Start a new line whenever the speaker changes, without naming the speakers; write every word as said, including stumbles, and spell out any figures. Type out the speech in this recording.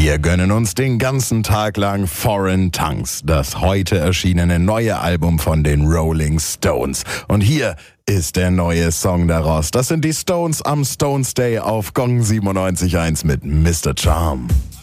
Wir gönnen uns den ganzen Tag lang Foreign Tongues, das heute erschienene neue Album von den Rolling Stones. Und hier ist der neue Song daraus. Das sind die Stones am Stones Day auf Gong siebenundneunzig Komma eins mit Mister Charm.